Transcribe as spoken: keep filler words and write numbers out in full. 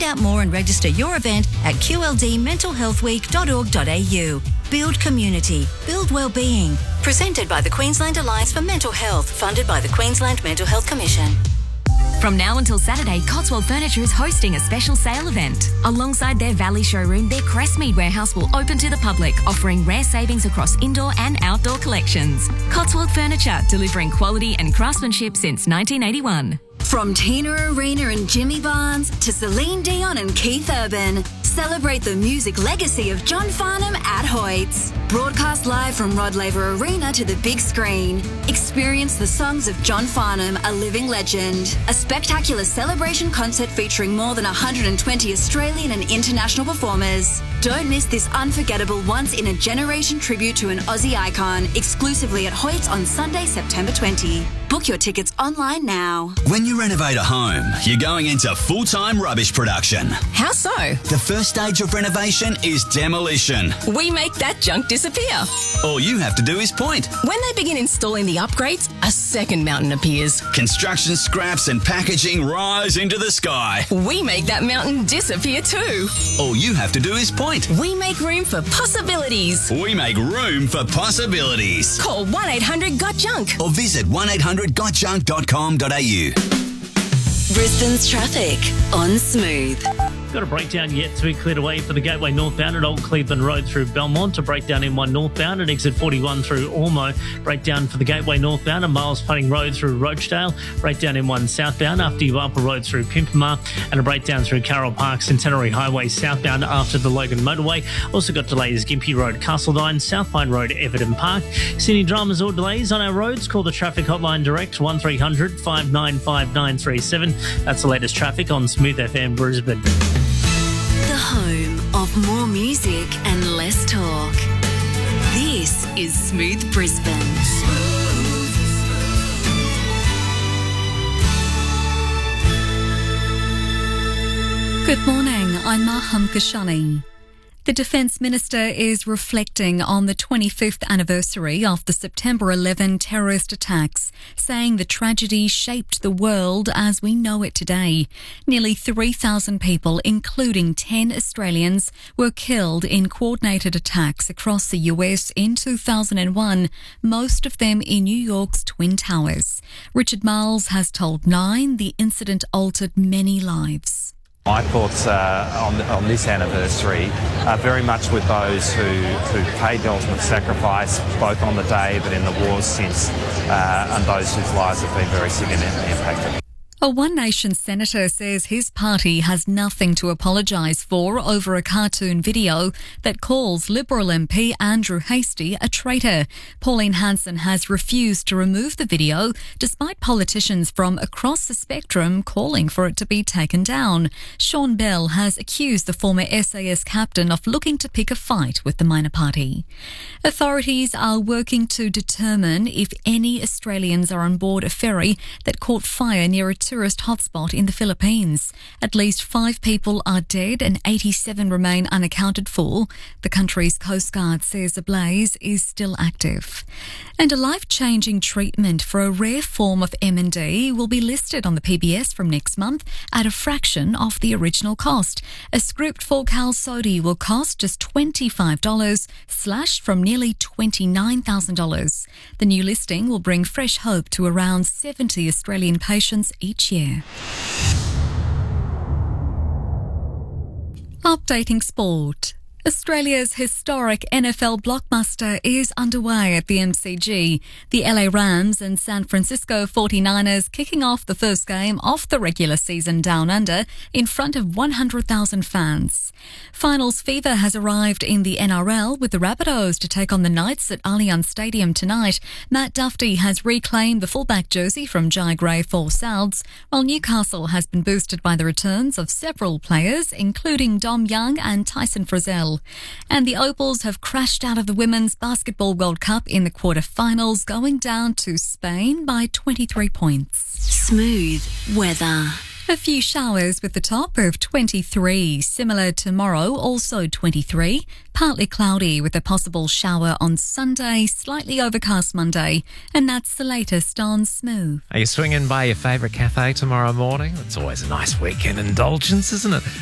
Find out more and register your event at q l d mental health week dot org dot a u. Build community, build wellbeing. Presented by the Queensland Alliance for Mental Health, funded by the Queensland Mental Health Commission. From now until Saturday, Cotswold Furniture is hosting a special sale event. Alongside their Valley showroom, their Crestmead warehouse will open to the public, offering rare savings across indoor and outdoor collections. Cotswold Furniture, delivering quality and craftsmanship since nineteen eighty-one. From Tina Arena and Jimmy Barnes to Celine Dion and Keith Urban, celebrate the music legacy of John Farnham at Hoyts. Broadcast live from Rod Laver Arena to the big screen. Experience the songs of John Farnham, a living legend. A spectacular celebration concert featuring more than one hundred twenty Australian and international performers. Don't miss this unforgettable once-in-a-generation tribute to an Aussie icon, exclusively at Hoyts on Sunday, September twentieth. Book your tickets online now. When you renovate a home, you're going into full-time rubbish production. How so? The first stage of renovation is demolition. We make that junk disappear. All you have to do is point. When they begin installing the upgrades, a second mountain appears. Construction scraps and packaging rise into the sky. We make that mountain disappear too. All you have to do is point. We make room for possibilities. We make room for possibilities. Call one eight hundred got junk or visit one eight hundred got junk dot com dot a u. Brisbane's traffic on Smooth. Got a breakdown yet to be cleared away for the Gateway northbound at Old Cleveland Road through Belmont. A breakdown M one northbound at exit forty-one through Ormo. Breakdown for the Gateway northbound at Miles Putting Road through Rochdale. Breakdown M one southbound after Upper Road through Pimpama. And a breakdown through Carroll Park Centenary Highway southbound after the Logan Motorway. Also got delays Gympie Road, Castledine, South Pine Road, Everton Park. See any dramas or delays on our roads? Call the traffic hotline direct one three hundred five nine five nine three seven. That's the latest traffic on Smooth F M Brisbane. The home of more music and less talk. This is Smooth Brisbane. Good morning, I'm Maham Kashani. The Defence Minister is reflecting on the twenty-fifth anniversary of the September eleventh terrorist attacks, saying the tragedy shaped the world as we know it today. Nearly three thousand people, including ten Australians, were killed in coordinated attacks across the U S in two thousand one, most of them in New York's Twin Towers. Richard Miles has told Nine the incident altered many lives. My thoughts uh, on, on this anniversary are very much with those who, who paid the ultimate sacrifice, both on the day but in the wars since, uh, and those whose lives have been very significantly impacted. A One Nation senator says his party has nothing to apologise for over a cartoon video that calls Liberal M P Andrew Hastie a traitor. Pauline Hanson has refused to remove the video despite politicians from across the spectrum calling for it to be taken down. Sean Bell has accused the former S A S captain of looking to pick a fight with the minor party. Authorities are working to determine if any Australians are on board a ferry that caught fire near a tourist hotspot in the Philippines. At least five people are dead and eighty-seven remain unaccounted for. The country's Coast Guard says the blaze is still active. And a life-changing treatment for a rare form of M N D will be listed on the P B S from next month at a fraction of the original cost. A script for Qalsody will cost just twenty-five dollars, slashed from nearly twenty-nine thousand dollars. The new listing will bring fresh hope to around seventy Australian patients each year. Updating sport. Australia's historic N F L blockbuster is underway at the M C G. The L A Rams and San Francisco forty-niners kicking off the first game of the regular season down under in front of one hundred thousand fans. Finals fever has arrived in the N R L with the Rabbitohs to take on the Knights at Allianz Stadium tonight. Matt Duffy has reclaimed the fullback jersey from Jai Gray for Souths, while Newcastle has been boosted by the returns of several players, including Dom Young and Tyson Frizzell. And the Opals have crashed out of the Women's Basketball World Cup in the quarterfinals, going down to Spain by twenty-three points. Smooth weather. A few showers with the top of twenty-three. Similar tomorrow, also twenty-three. Partly cloudy with a possible shower on Sunday, slightly overcast Monday. And that's the latest on Smooth. Are you swinging by your favourite cafe tomorrow morning? It's always a nice weekend indulgence, isn't it?